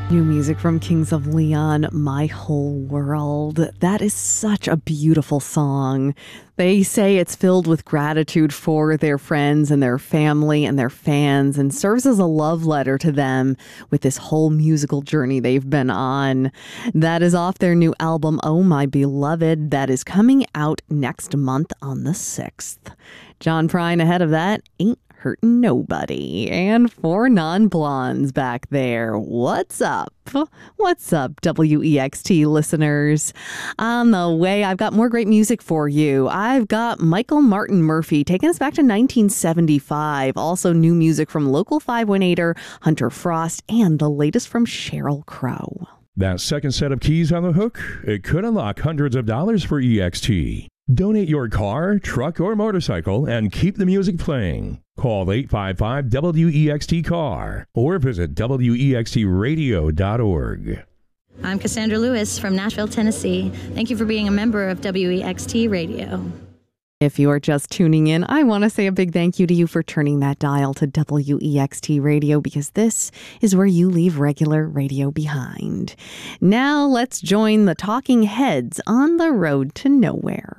New music from Kings of Leon, My Whole World. That is such a beautiful song. They say it's filled with gratitude for their friends and their family and their fans and serves as a love letter to them with this whole musical journey they've been on. That is off their new album, Oh My Beloved, that is coming out next month on the 6th. John Prine ahead of that, Ain't Hurting Nobody. And 4 Non-Blondes back there. What's up? What's up, WEXT listeners? On the way, I've got more great music for you. I've got Michael Martin Murphey taking us back to 1975. Also new music from local 518er Hunter Frost and the latest from Sheryl Crow. That second set of keys on the hook, it could unlock hundreds of dollars for EXT. Donate your car, truck, or motorcycle and keep the music playing. Call 855-WEXT-CAR or visit WEXTradio.org. I'm Cassandra Lewis from Nashville, Tennessee. Thank you for being a member of WEXT Radio. If you are just tuning in, I want to say a big thank you to you for turning that dial to WEXT Radio, because this is where you leave regular radio behind. Now let's join the talking heads on the road to nowhere.